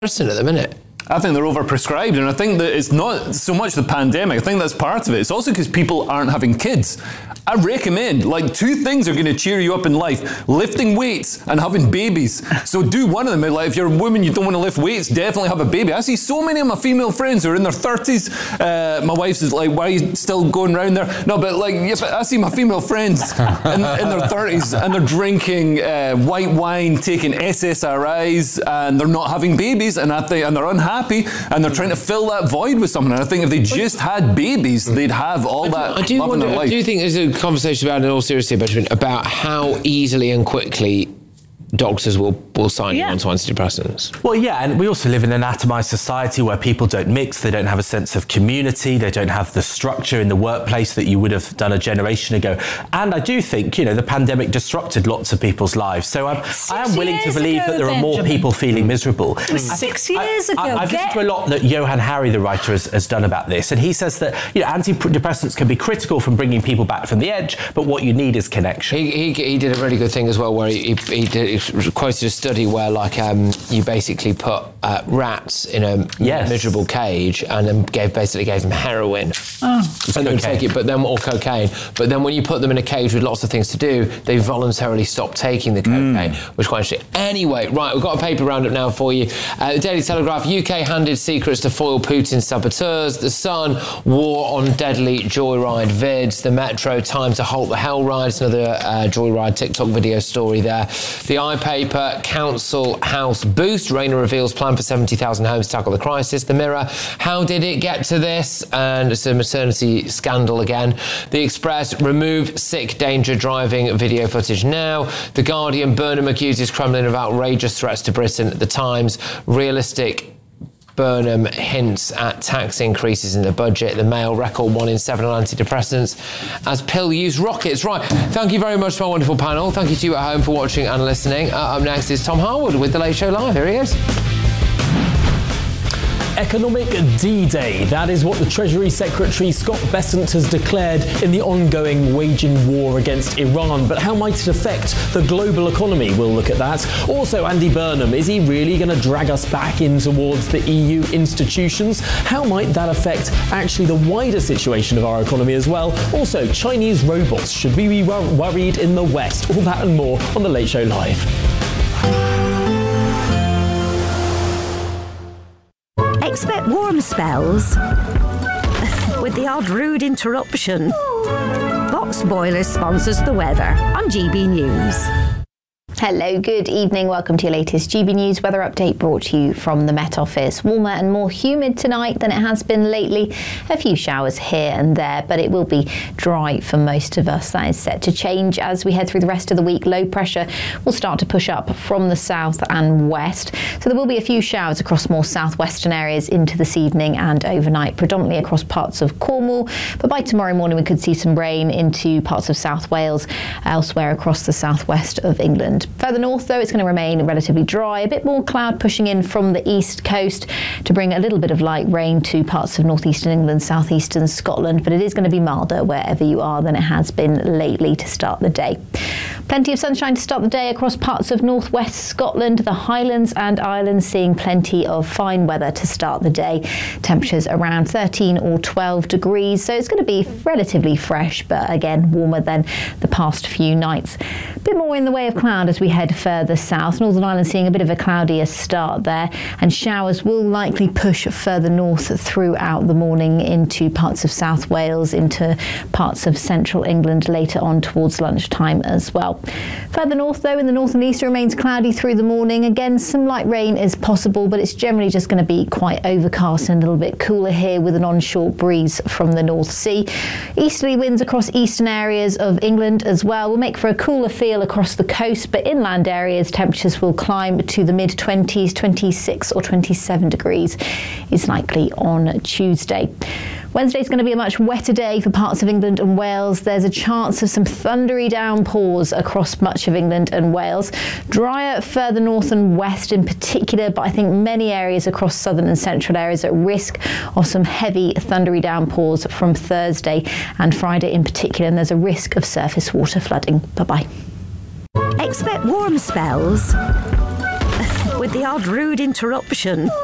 at the minute. I think they're overprescribed, and I think that it's not so much the pandemic. I think that's part of it. It's also because people aren't having kids. I recommend, like, 2 things are going to cheer you up in life: lifting weights and having babies. So do one of them. Like, if you're a woman, you don't want to lift weights, definitely have a baby. I see so many of my female friends who are in their 30s. My wife's is like, why are you still going round there? No, but like, I see my female friends in their 30s, and they're drinking white wine, taking SSRIs, and they're not having babies, and they're unhappy, and they're trying to fill that void with something. And I think if they just had babies, they'd have all that love in their life. I do think there's a conversation about, in all seriousness, Benjamin, about how easily and quickly doctors will sign you onto antidepressants. Well, yeah, and we also live in an atomised society where people don't mix, they don't have a sense of community, they don't have the structure in the workplace that you would have done a generation ago. And I do think, the pandemic disrupted lots of people's lives. So I am willing to believe that there are more people feeling miserable. 6 years ago. I've listened to a lot that Johan Hari, the writer, has done about this, and he says that antidepressants can be critical from bringing people back from the edge, but what you need is connection. He did a really good thing as well, where he quoted a study where, like, you basically put rats in a miserable cage and then gave them heroin and they would take it, or cocaine. But then when you put them in a cage with lots of things to do, they voluntarily stop taking the cocaine, which is quite interesting. Anyway, right, we've got a paper roundup now for you. The Daily Telegraph: UK handed secrets to foil Putin's saboteurs. The Sun: war on deadly joyride vids. The Metro: time to halt the hell ride. It's another joyride TikTok video story there. The iPaper: council house boost. Rayner reveals plan for 70,000 homes to tackle the crisis. The Mirror: how did it get to this? And it's a maternity scandal again. The Express: remove sick danger driving video footage now. The Guardian: Burnham accuses Kremlin of outrageous threats to Britain. The Times: realistic Burnham hints at tax increases in the budget. The Mail: record 1 in 7 on antidepressants as pill use rockets. Right, thank you very much to my wonderful panel. Thank you to you at home for watching and listening. Up next is Tom Harwood with The Late Show Live. Here he is. Economic D-Day. That is what the Treasury Secretary Scott Bessent has declared in the ongoing waging war against Iran. But how might it affect the global economy? We'll look at that. Also, Andy Burnham, is he really going to drag us back in towards the EU institutions? How might that affect actually the wider situation of our economy as well? Also, Chinese robots. Should we be worried in the West? All that and more on The Late Show Live. Expect warm spells with the odd rude interruption. Box Boilers sponsors the weather on GB News. Hello, good evening. Welcome to your latest GB News weather update, brought to you from the Met Office. Warmer and more humid tonight than it has been lately. A few showers here and there, but it will be dry for most of us. That is set to change as we head through the rest of the week. Low pressure will start to push up from the south and west. So there will be a few showers across more southwestern areas into this evening and overnight, predominantly across parts of Cornwall. But by tomorrow morning, we could see some rain into parts of South Wales, elsewhere across the southwest of England. Further north, though, it's going to remain relatively dry. A bit more cloud pushing in from the east coast to bring a little bit of light rain to parts of northeastern England, southeastern Scotland, but it is going to be milder wherever you are than it has been lately to start the day. Plenty of sunshine to start the day across parts of northwest Scotland, the Highlands and Islands seeing plenty of fine weather to start the day. Temperatures around 13 or 12 degrees, so it's going to be relatively fresh, but again warmer than the past few nights. A bit more in the way of cloud as we head further south. Northern Ireland seeing a bit of a cloudier start there, and showers will likely push further north throughout the morning into parts of South Wales, into parts of central England later on towards lunchtime as well. Further north, though, in the north and east, it remains cloudy through the morning. Again, some light rain is possible, but it's generally just going to be quite overcast and a little bit cooler here with an onshore breeze from the North Sea. Easterly winds across eastern areas of England as well will make for a cooler feel across the coast, but inland areas temperatures will climb to the mid-20s, 26 or 27 degrees is likely on Tuesday. Wednesday's going to be a much wetter day for parts of England and Wales. There's a chance of some thundery downpours across much of England and Wales. Drier further north and west in particular, but I think many areas across southern and central areas at risk of some heavy thundery downpours from Thursday and Friday in particular, and there's a risk of surface water flooding. Bye-bye. Expect warm spells with the odd rude interruption.